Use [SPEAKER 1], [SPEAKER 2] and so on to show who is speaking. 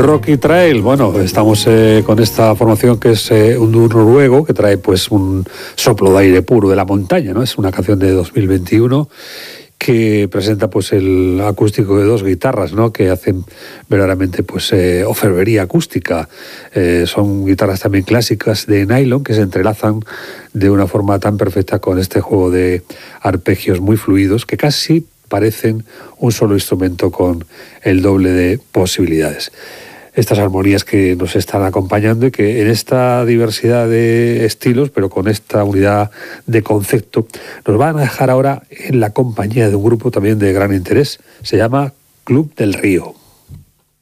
[SPEAKER 1] Rocky Trail. Bueno, estamos con esta formación que es un dúo noruego que trae pues un soplo de aire puro de la montaña, ¿no? Es una canción de 2021 que presenta pues el acústico de dos guitarras, ¿no? Que hacen verdaderamente pues orfebrería acústica. Son guitarras también clásicas de nylon que se entrelazan de una forma tan perfecta con este juego de arpegios muy fluidos que casi parecen un solo instrumento con el doble de posibilidades. Estas armonías que nos están acompañando y que en esta diversidad de estilos, pero con esta unidad de concepto, nos van a dejar ahora en la compañía de un grupo también de gran interés. Se llama Club del Río.